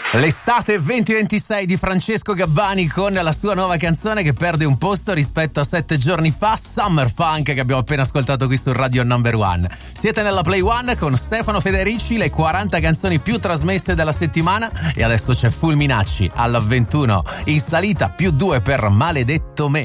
L'estate 2026 di Francesco Gabbani con la sua nuova canzone che perde un posto rispetto a 7 giorni fa, Summer Funk, che abbiamo appena ascoltato qui su Radio Number One. Siete nella Play One con Stefano Federici, le 40 canzoni più trasmesse della settimana, e adesso c'è Fulminacci alla 21 in salita, +2 per Maledetto Me.